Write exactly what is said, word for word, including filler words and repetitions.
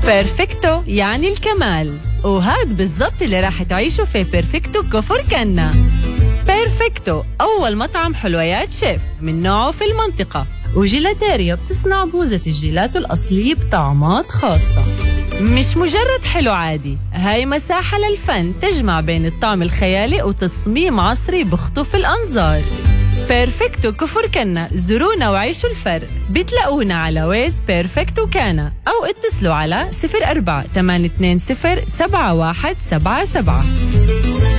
بيرفكتو يعني الكمال، وهاد بالضبط اللي راح تعيشوا في بيرفكتو كفر كنا. بيرفكتو أول مطعم حلويات شيف من نوعه في المنطقة، وجيلاتيريا بتصنع بوزة الجيلاتو الأصلية بطعمات خاصة. مش مجرد حلو عادي، هاي مساحة للفن تجمع بين الطعم الخيالي وتصميم عصري بخطف الأنظار. بيرفكتو كفر كنا، زورونا وعيشوا الفرق. بتلاقونا على ويز بيرفكتو كانا، أو اتصلوا على صفر أربعة ثمانية اثنين صفر سبعة واحد سبعة سبعة.